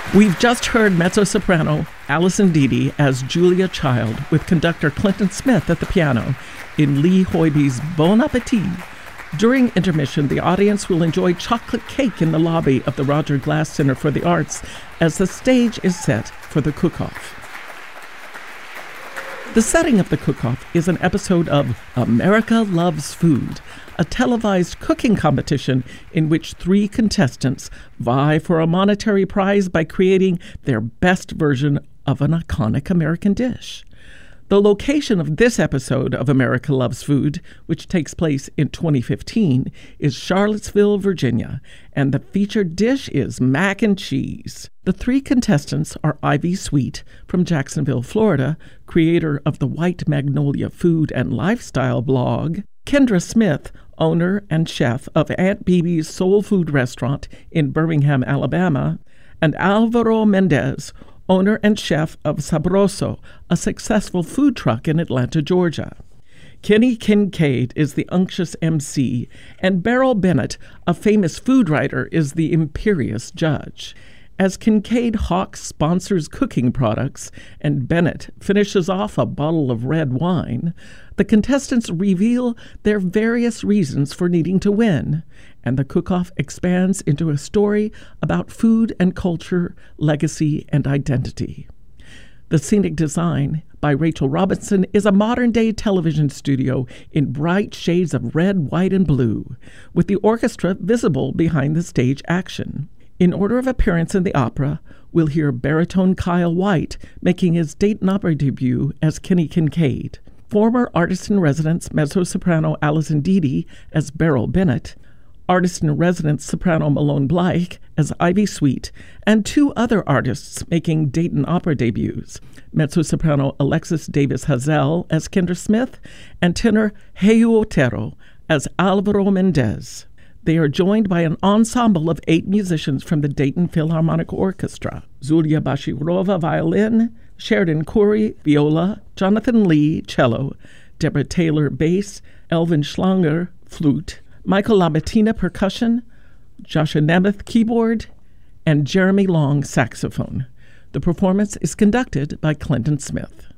We've just heard mezzo-soprano Alison Deedy as Julia Child with conductor Clinton Smith at the piano in Lee Hoybee's Bon Appetit. During intermission, the audience will enjoy chocolate cake in the lobby of the Roger Glass Center for the Arts as the stage is set for the cook-off. The setting of the cook-off is an episode of America Loves Food, a televised cooking competition in which 3 contestants vie for a monetary prize by creating their best version of an iconic American dish. The location of this episode of America Loves Food, which takes place in 2015, is Charlottesville, Virginia, and the featured dish is mac and cheese. The 3 contestants are Ivy Sweet from Jacksonville, Florida, creator of the White Magnolia Food and Lifestyle blog, Kendra Smith, owner and chef of Aunt Beebe's Soul Food Restaurant in Birmingham, Alabama, and Alvaro Mendez, owner and chef of Sabroso, a successful food truck in Atlanta, Georgia. Kenny Kincaid is the unctuous MC, and Beryl Bennett, a famous food writer, is the imperious judge. As Kincaid hawks sponsors cooking products and Bennett finishes off a bottle of red wine, the contestants reveal their various reasons for needing to win, and the cook-off expands into a story about food and culture, legacy, and identity. The scenic design by Rachel Robinson is a modern-day television studio in bright shades of red, white, and blue, with the orchestra visible behind the stage action. In order of appearance in the opera, we'll hear baritone Kyle White making his Dayton Opera debut as Kenny Kincaid, former artist-in-residence mezzo-soprano Alison Deedy as Beryl Bennett, artist-in-residence soprano Malone Blyke as Ivy Sweet, and 2 other artists making Dayton Opera debuts, mezzo-soprano Alexis Davis Hazel as Kendra Smith and tenor Heu Otero as Alvaro Mendez. They are joined by an ensemble of 8 musicians from the Dayton Philharmonic Orchestra: Zulia Bashirova, violin, Sheridan Corey, viola, Jonathan Lee, cello, Deborah Taylor, bass, Elvin Schlanger, flute, Michael Labatina, percussion, Joshua Nemeth, keyboard, and Jeremy Long, saxophone. The performance is conducted by Clinton Smith.